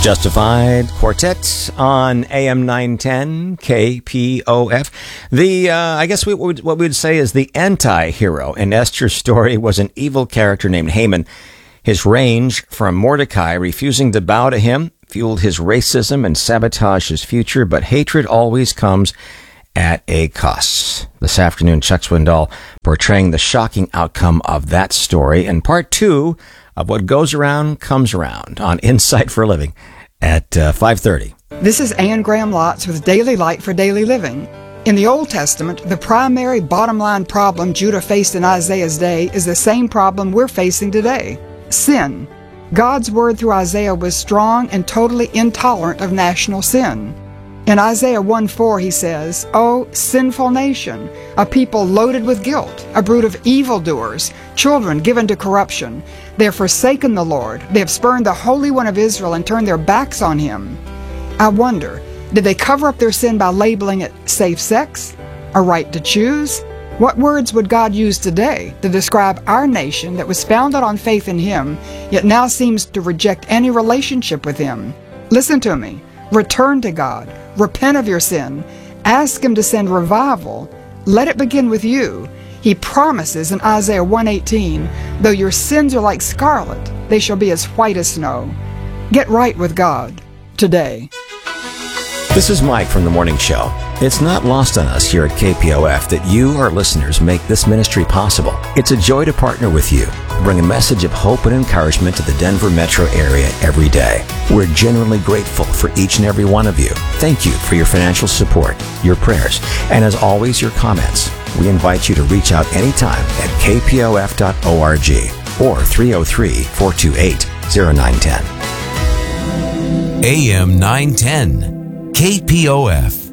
Justified Quartet on AM 910 KPOF. I guess what we would say is the anti-hero in Esther's story was an evil character named Haman. His range from Mordecai refusing to bow to him fueled his racism and sabotaged his future, but hatred always comes at a cost. This afternoon, Chuck Swindoll portraying the shocking outcome of that story in part 2 of What Goes Around Comes Around on Insight for a Living at 5:30. This is Anne Graham Lotz with Daily Light for Daily Living. In the Old Testament, the primary bottom line problem Judah faced in Isaiah's day is the same problem we're facing today: sin. God's word through Isaiah was strong and totally intolerant of national sin. In Isaiah 1:4 he says, "O sinful nation, a people loaded with guilt, a brood of evildoers, children given to corruption. They have forsaken the Lord. They have spurned the Holy One of Israel and turned their backs on him." I wonder, did they cover up their sin by labeling it safe sex? A right to choose? What words would God use today to describe our nation that was founded on faith in him, yet now seems to reject any relationship with him? Listen to me. Return to God. Repent of your sin. Ask him to send revival. Let it begin with you. He promises in Isaiah 1:18, "Though your sins are like scarlet, they shall be as white as snow." Get right with God today. This is Mike from The Morning Show. It's not lost on us here at KPOF that you, our listeners, make this ministry possible. It's a joy to partner with you, bring a message of hope and encouragement to the Denver metro area every day. We're genuinely grateful for each and every one of you. Thank you for your financial support, your prayers, and as always, your comments. We invite you to reach out anytime at kpof.org or 303-428-0910. AM 910 KPOF.